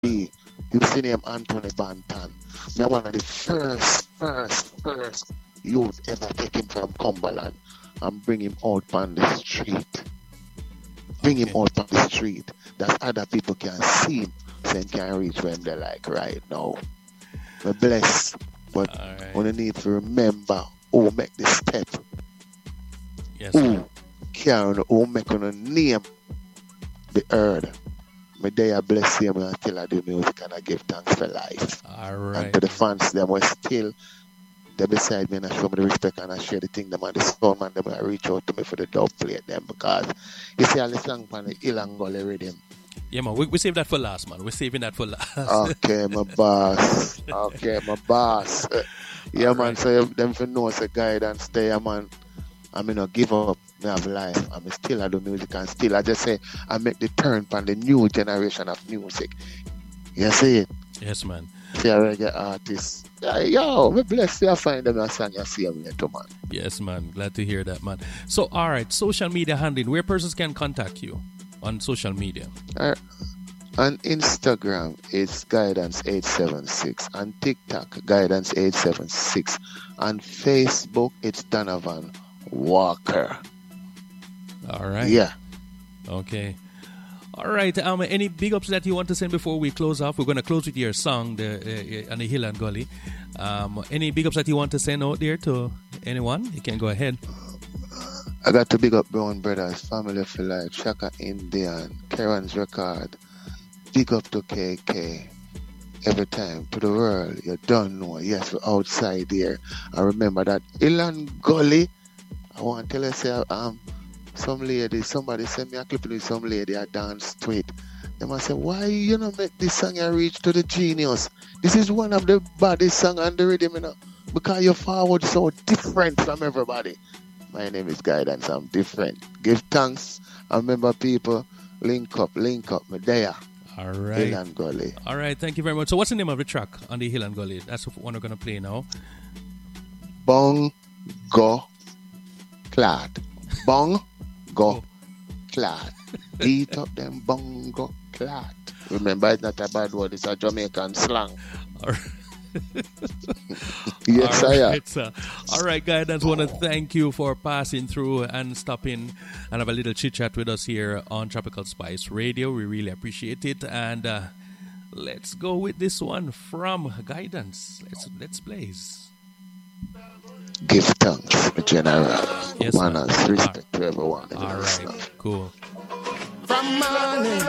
be. You see him Anthony Banton. Me one of the first youth ever take him from Cumberland and bring him out on the street. Bring him out on the street. That other people can see him, so he can reach where they like right now. We're blessed. But we need to remember who make the step. Yes. Who make a name the earth. May they bless him until I do music and I give thanks for life. All right. And to the fans, them were still they beside me and I show me the respect and I share the thing them and the sound man them I reach out to me for the dub plate them because you see all the song from the Ilangole rhythm. Yeah man, we save that for last, man. We're saving that for last. Okay, my boss. Yeah, all man, right. So them for know say guidance stay, man. I mean, not give up. I have life. I'm still I do music and still I just say I make the turn from the new generation of music. You see it? Yes, man. See a reggae artist. Yo, we blessed you find them a song you see them later, man. Yes, man. Glad to hear that, man. So, all right, social media handling, where persons can contact you on social media? On Instagram, it's Guidance876. On TikTok, Guidance876. On Facebook, it's Donovan Walker. All right. Yeah. Okay. All right. Any big ups that you want to send before we close off? We're going to close with your song, On the Hill and Gully. Any big ups that you want to send out there to anyone? You can go ahead. I got to big up Brown Brothers, Family for Life, Shaka Indian, Karen's Record. Big up to KK. Every time to the world, you don't know. Yes, we're outside there. I remember that Ilan Gully. I want to tell you, say, somebody sent me a clip with some lady I danced to it. They must say, why you not make this song and reach to the genius? This is one of the baddest songs on the rhythm, you know, because you're forward so different from everybody. My name is Guidance, I'm different. Give thanks. I remember people, link up, me there. All right. Hill and Gully. All right, thank you very much. So what's the name of the track on the Hill and Gully? That's the one we're going to play now. Bong Go Clad. Bong Go Clad. Beat up them bongo clad. Remember, it's not a bad word, it's a Jamaican slang. All right. Yes, all I right, sir. All right, guys, I just want to thank you for passing through and stopping and have a little chit chat with us here on Tropical Spice Radio. We really appreciate it. And let's go with this one from Guidance. Let's blaze. Give thanks, General. Yes, manners, respect to everyone. All right, cool. From morning